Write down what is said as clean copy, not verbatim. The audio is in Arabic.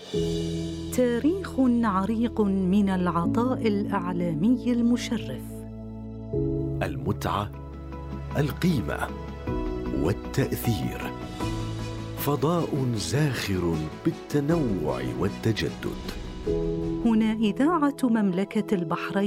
تاريخ عريق من العطاء الإعلامي المشرف. المتعة، القيمة والتأثير. فضاء زاخر بالتنوع والتجدد. هنا إذاعة مملكة البحرين